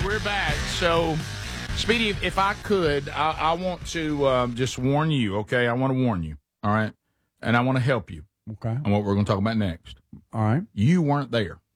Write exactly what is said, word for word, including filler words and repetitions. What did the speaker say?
we're back. So, Speedy, if I could, I, I want to um, just warn you, okay? I want to warn you, all right? And I want to help you. Okay. On what we're going to talk about next. All right. You weren't there.